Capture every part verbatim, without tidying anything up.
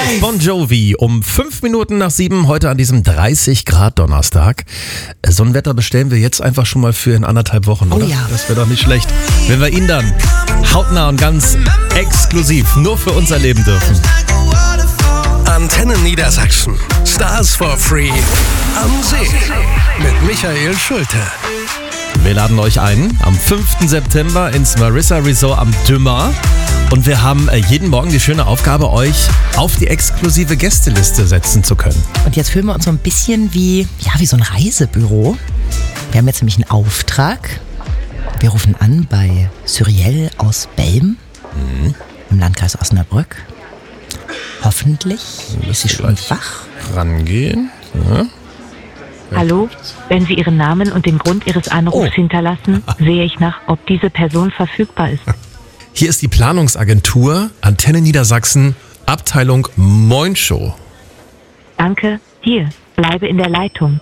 Bon Jovi um fünf Minuten nach sieben, heute an diesem dreißig Grad Donnerstag. So ein Wetter bestellen wir jetzt einfach schon mal für in anderthalb Wochen, oder? Oh ja. Das wäre doch nicht schlecht, wenn wir ihn dann hautnah und ganz exklusiv nur für uns erleben dürfen. Antenne Niedersachsen. Stars for Free. Am See. Mit Michael Schulte. Wir laden euch ein am fünften September ins Marissa Resort am Dümmer. Und wir haben jeden Morgen die schöne Aufgabe, euch auf die exklusive Gästeliste setzen zu können. Und jetzt fühlen wir uns so ein bisschen wie, ja, wie so ein Reisebüro. Wir haben jetzt nämlich einen Auftrag. Wir rufen an bei Cyrielle aus Belm mhm. im Landkreis Osnabrück. Hoffentlich ist sie schon wach. Rangehen. Ja. Hallo, wenn Sie Ihren Namen und den Grund Ihres Anrufs oh. hinterlassen, sehe ich nach, ob diese Person verfügbar ist. Hier ist die Planungsagentur Antenne Niedersachsen, Abteilung Moin Show. Danke, hier, bleibe in der Leitung.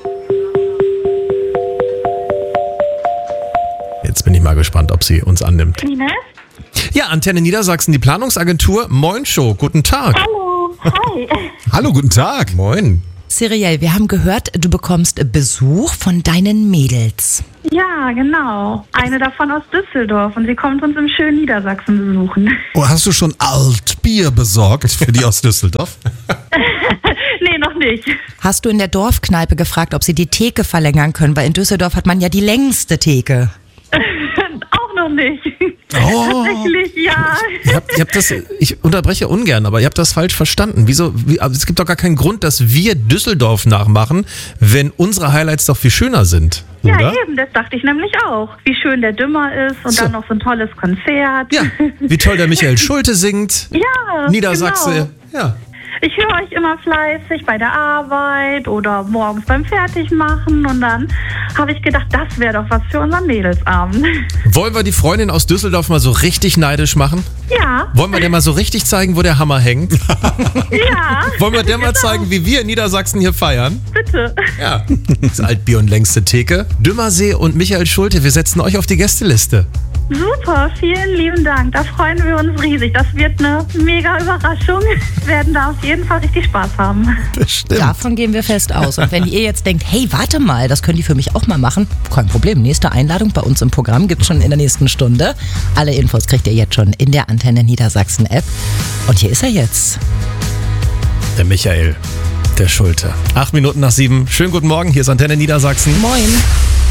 Jetzt bin ich mal gespannt, ob sie uns annimmt. Ines? Ja, Antenne Niedersachsen, die Planungsagentur Moin Show. Guten Tag. Hallo, hi. Hallo, guten Tag. Moin. Cyrielle, wir haben gehört, du bekommst Besuch von deinen Mädels. Ja, genau. Eine davon aus Düsseldorf und sie kommt uns im schönen Niedersachsen besuchen. Oh, hast du schon Altbier besorgt für die aus Düsseldorf? Nee, noch nicht. Hast du in der Dorfkneipe gefragt, ob sie die Theke verlängern können? Weil in Düsseldorf hat man ja die längste Theke. Auch noch nicht. Oh. Tatsächlich, ja. Ihr habt, ihr habt das, ich unterbreche ungern, aber ihr habt das falsch verstanden. Wieso? Wie, also es gibt doch gar keinen Grund, dass wir Düsseldorf nachmachen, wenn unsere Highlights doch viel schöner sind, oder? Ja, eben, das dachte ich nämlich auch. Wie schön der Dümmer ist und so. Dann noch so ein tolles Konzert. Ja, wie toll der Michael Schulte singt. Ja, Niedersachse. Genau. Ja. Ich höre euch immer fleißig bei der Arbeit oder morgens beim Fertigmachen und dann habe ich gedacht, das wäre doch was für unseren Mädelsabend. Wollen wir die Freundin aus Düsseldorf mal so richtig neidisch machen? Ja. Wollen wir der mal so richtig zeigen, wo der Hammer hängt? Ja. Wollen wir der mal genau. zeigen, wie wir in Niedersachsen hier feiern? Bitte. Ja. Das Altbier und längste Theke. Dümmersee und Michael Schulte, wir setzen euch auf die Gästeliste. Super, vielen lieben Dank. Da freuen wir uns riesig. Das wird eine mega Überraschung. Wir werden da auf jeden Fall richtig Spaß haben. Bestimmt. Davon gehen wir fest aus. Und wenn ihr jetzt denkt, hey, warte mal, das können die für mich auch mal machen, kein Problem. Nächste Einladung bei uns im Programm gibt es schon in der nächsten Stunde. Alle Infos kriegt ihr jetzt schon in der Antenne Niedersachsen App. Und hier ist er jetzt. Der Michael, der Schulte. Acht Minuten nach sieben. Schönen guten Morgen, hier ist Antenne Niedersachsen. Moin.